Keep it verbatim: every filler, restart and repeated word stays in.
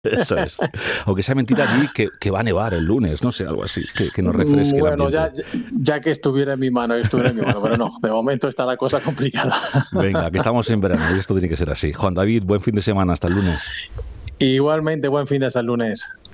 Eso es. Aunque sea mentira, di que, que va a nevar el lunes, no sé, algo así, que, que nos refresque el Bueno, ambiente. ya, ya que estuviera en mi mano, estuviera en mi mano, pero no, de momento está la cosa complicada. Venga, que estamos en verano y esto tiene que ser así. Juan David, buen fin de semana, hasta el lunes. Igualmente, buen fin de hasta el lunes.